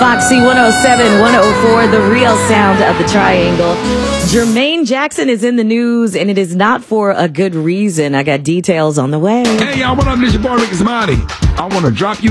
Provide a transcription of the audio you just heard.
Foxy 107, 104, the real sound of the triangle. Jermaine Jackson is in the news, and it is not for a good reason. I got details on the way. Hey, y'all, what up? This your boy Ricky Smiley. I want to drop you